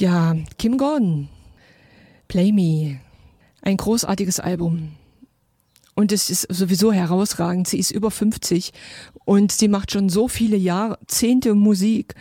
Ja, Kim Gordon, Play Me, ein großartiges Album. Und es ist sowieso herausragend. Sie ist über 50 und sie macht schon so viele Jahrzehnte Musik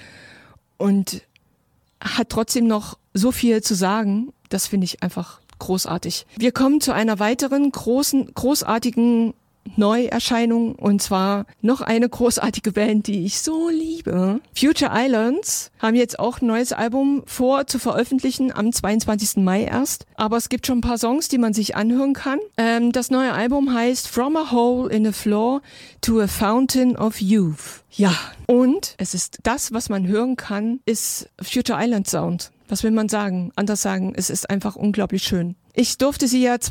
und hat trotzdem noch so viel zu sagen. Das finde ich einfach großartig. Wir kommen zu einer weiteren großartigen Neuerscheinung, und zwar noch eine großartige Band, die ich so liebe. Future Islands haben jetzt auch ein neues Album vor zu veröffentlichen, am 22. Mai erst. Aber es gibt schon ein paar Songs, die man sich anhören kann. Das neue Album heißt From a Hole in the Floor to a Fountain of Youth. Ja, und es ist das, was man hören kann, ist Future Islands Sound. Was will man sagen? Anders sagen, es ist einfach unglaublich schön. Ich durfte sie ja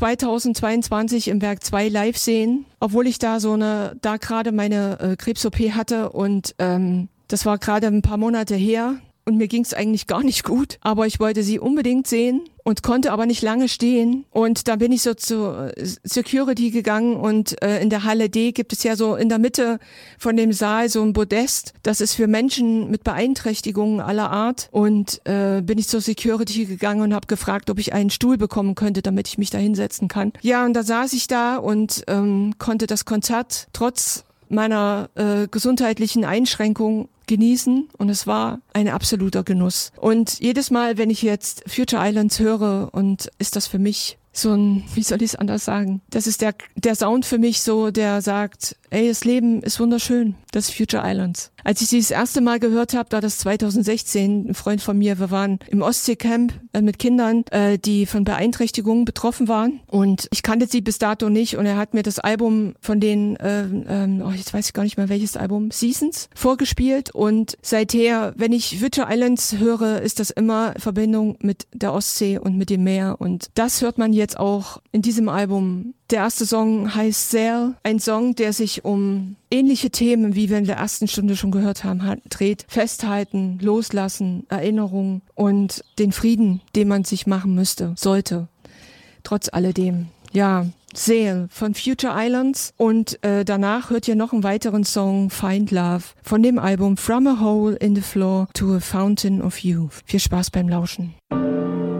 2022 im Werk 2 live sehen, obwohl ich da gerade meine Krebs-OP hatte und das war gerade ein paar Monate her und mir ging es eigentlich gar nicht gut, aber ich wollte sie unbedingt sehen und konnte aber nicht lange stehen und da bin ich so zur Security gegangen und in der Halle D gibt es ja so in der Mitte von dem Saal so ein Podest, das ist für Menschen mit Beeinträchtigungen aller Art und bin ich zur Security gegangen und habe gefragt, ob ich einen Stuhl bekommen könnte, damit ich mich da hinsetzen kann. Ja, und da saß ich da und konnte das Konzert trotz meiner gesundheitlichen Einschränkung genießen und es war ein absoluter Genuss. Und jedes Mal, wenn ich jetzt Future Islands höre, und ist das für mich so ein, wie soll ich es anders sagen? Das ist der Sound für mich so, der sagt, ey, das Leben ist wunderschön. Das ist Future Islands. Als ich sie das erste Mal gehört habe, war das 2016, ein Freund von mir, wir waren im Ostseecamp mit Kindern, die von Beeinträchtigungen betroffen waren und ich kannte sie bis dato nicht und er hat mir das Album von den, jetzt weiß ich gar nicht mehr welches Album, Seasons, vorgespielt und seither, wenn ich Future Islands höre, ist das immer in Verbindung mit der Ostsee und mit dem Meer und das hört man jetzt auch in diesem Album. Der erste Song heißt Sail, ein Song, der sich um ähnliche Themen, wie wir in der ersten Stunde schon gehört haben, dreht. Festhalten, loslassen, Erinnerung und den Frieden, den man sich machen sollte. Trotz alledem. Ja, Sail von Future Islands und danach hört ihr noch einen weiteren Song, Find Love, von dem Album From a Hole in the Floor to a Fountain of Youth. Viel Spaß beim Lauschen.